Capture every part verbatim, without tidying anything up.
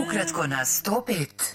Ukratko na sto pet.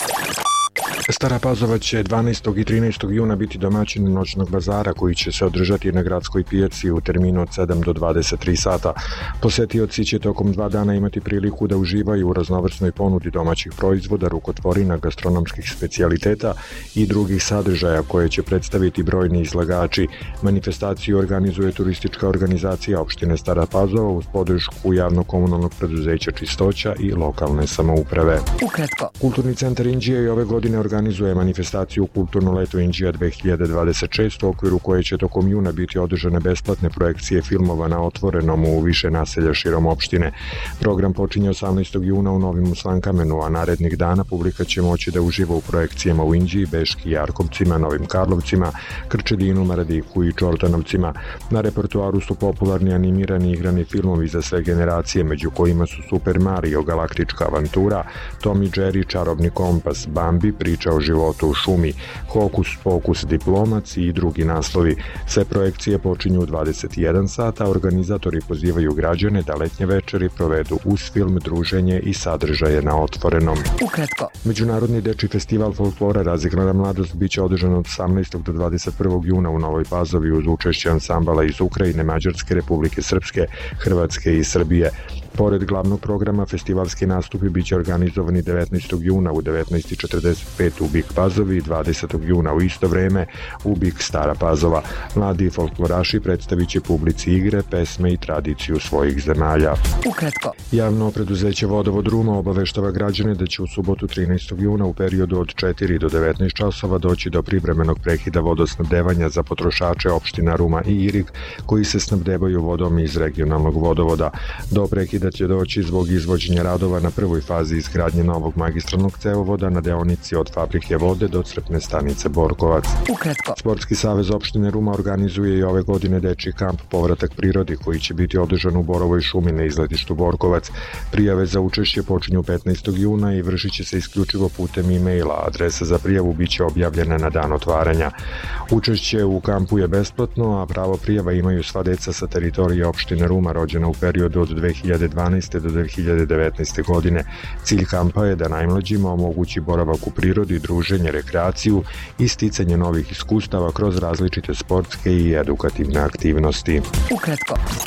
Stara Pazova će dvanaestog i trinaestog juna biti domaćin noćnog bazara koji će se održati na gradskoj pijaci u terminu od sedam do dvadeset tri sata. Posetioci će tokom dva dana imati priliku da uživaju u raznovrsnoj ponudi domaćih proizvoda, rukotvorina, gastronomskih specijaliteta i drugih sadržaja koje će predstaviti brojni izlagači. Manifestaciju organizuje turistička organizacija opštine Stara Pazova uz podršku javno-komunalnog preduzeća Čistoća i lokalne samouprave. Ukratko. Kulturni centar Inđija i ove godine organizuje manifestaciju Kulturno leto Inđija dve hiljade dvadeset šest u okviru koje će tokom juna biti održane besplatne projekcije filmova na otvorenom u više naselja širom opštine. Program počinje osamnaestog juna u Novim Slankamenu, a narednih dana publika će moći da uživa u projekcijama u Inđiji, Beški, Jarkovcima, Novim Karlovcima, Krčedinu, Maradiku i Čortanovcima. Na repertoaru su popularni animirani igrani filmovi za sve generacije, među kojima su Super Mario, Galaktička avantura, Tom i Jerry, Čarobni kompas, Bambi, Priča o životu u šumi, Hokus pokus diplomac i drugi naslovi. Sve projekcije počinju u dvadeset jedan sata, a organizatori pozivaju građane da letnje večeri provedu uz film, druženje i sadržaje na otvorenom. Ukratko. Međunarodni dečiji festival folklora Razigrana mladost biće održan od osamnaestog do dvadeset prvog juna u Novoj Pazovi uz učešće ansambala iz Ukrajine, Mađarske, Republike Srpske, Hrvatske i Srbije. Pored glavnog programa, festivalski nastupi biće organizovani devetnaestog juna u devetnaest i četrdeset pet u Bik Pazovi i dvadesetog juna u isto vreme u Bik Stara Pazova. Mladi folkloraši predstavit će publici igre, pesme i tradiciju svojih zemalja. Ukratko. Javno preduzeće Vodovod Ruma obaveštava građane da će u subotu trinaestog juna u periodu od četiri do devetnaest časova doći do privremenog prekida vodosnabdevanja za potrošače opština Ruma i Irig koji se snabdevaju vodom iz regionalnog vodovoda. Do prekida da će doći zbog izvođenja radova na prvoj fazi izgradnje novog magistralnog cevovoda na deonici od fabrike vode do crpne stanice Borkovac. Ukratko. Sportski savez opštine Ruma organizuje i ove godine dečiji kamp Povratak prirodi koji će biti održan u Borovoj šumi na izletištu Borkovac. Prijave za učešće počinju petnaestog juna i vršit će se isključivo putem e-maila. Adresa za prijavu biće objavljena na dan otvaranja. Učešće u kampu je besplatno, a pravo prijava imaju sva deca sa teritorije opštine Ruma rođena u periodu od dve hiljade dvanaeste do dve hiljade devetnaeste godine. Cilj kampa je da najmlađima omogući boravak u prirodi, druženje, rekreaciju i sticanje novih iskustava kroz različite sportske i edukativne aktivnosti. Ukratko.